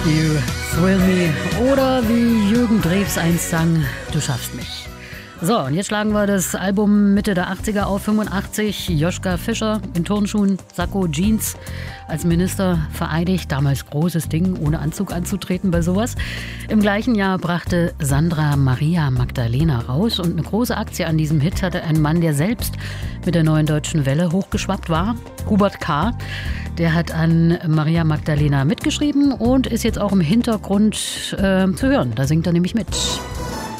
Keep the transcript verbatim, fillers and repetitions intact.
You Thrill Me. Oder wie Jürgen Drews einst sang, du schaffst mich. So, und jetzt schlagen wir das Album Mitte der achtziger auf, fünfundachtzig. Joschka Fischer in Turnschuhen, Sakko, Jeans, als Minister vereidigt. Damals großes Ding, ohne Anzug anzutreten bei sowas. Im gleichen Jahr brachte Sandra Maria Magdalena raus. Und eine große Aktie an diesem Hit hatte ein Mann, der selbst mit der Neuen Deutschen Welle hochgeschwappt war. Hubert K., der hat an Maria Magdalena mitgeschrieben und ist jetzt auch im Hintergrund äh, zu hören. Da singt er nämlich mit.